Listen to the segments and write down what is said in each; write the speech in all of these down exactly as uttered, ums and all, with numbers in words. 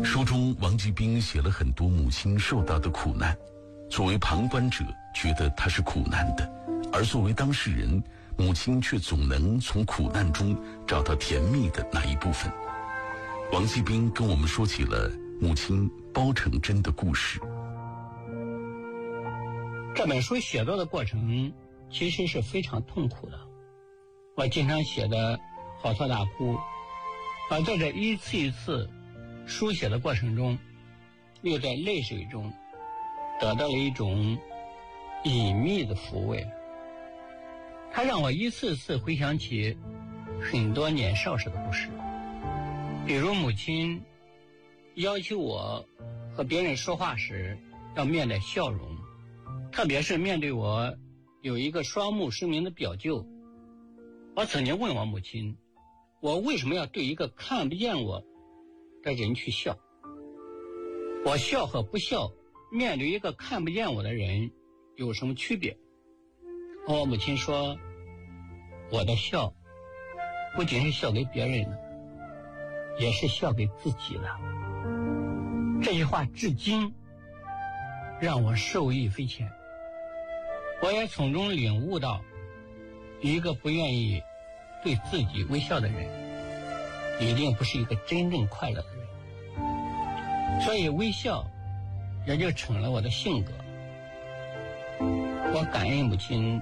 书中王继兵写了很多母亲受到的苦难，作为旁观者觉得他是苦难的，而作为当事人，母亲却总能从苦难中找到甜蜜的那一部分。王继兵跟我们说起了母亲包成珍的故事。 这本书写作的过程其实是非常痛苦的，我经常写的嚎啕大哭，而在这一次一次书写的过程中，又在泪水中得到了一种隐秘的抚慰。它让我一次次回想起很多年少时的故事，比如母亲要求我和别人说话时要面带笑容，特别是面对我有一个双目失明的表舅。我曾经问我母亲，我为什么要对一个看不见我的人去笑？我笑和不笑面对一个看不见我的人有什么区别？我母亲说，我的笑不仅是笑给别人的，也是笑给自己的。这句话至今让我受益匪浅，我也从中领悟到，一个不愿意对自己微笑的人，一定不是一个真正快乐的人。所以微笑也就成了我的性格。我感恩母亲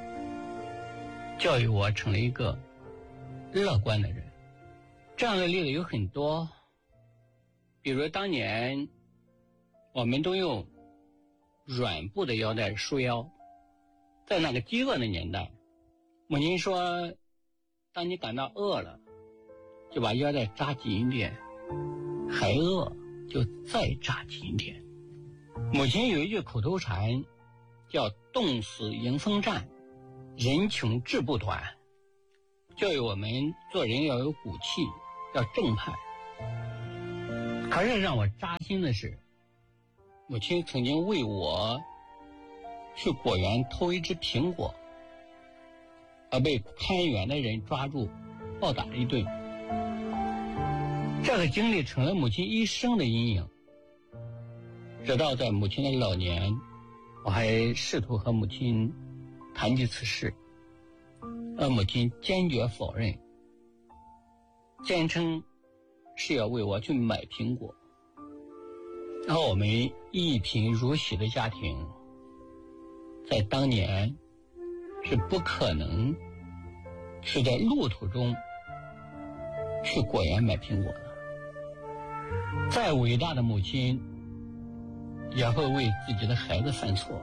教育我成了一个乐观的人。这样的例子有很多，比如当年我们都用软布的腰带束腰，在那个饥饿的年代，母亲说，当你感到饿了，就把腰带扎紧一点，还饿就再扎紧一点。母亲有一句口头禅叫冻死迎风站，人穷志不短，教育我们做人要有骨气，要正派。可是让我扎心的是，母亲曾经为我去果园偷一只苹果，而被看园的人抓住暴打了一顿。这个经历成了母亲一生的阴影，直到在母亲的老年，我还试图和母亲谈及此事，而母亲坚决否认，坚称是要为我去买苹果。然后我们一贫如洗的家庭，在当年是不可能是在路途中去果园买苹果的。再伟大的母亲也会为自己的孩子犯错，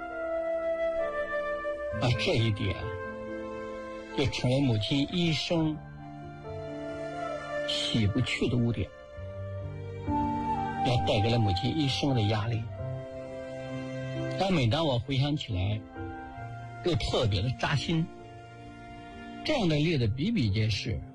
而这一点就成为母亲一生洗不去的污点，也带给了母亲一生的压力。但每当我回想起来，又特别的扎心。这样的例子比比皆是。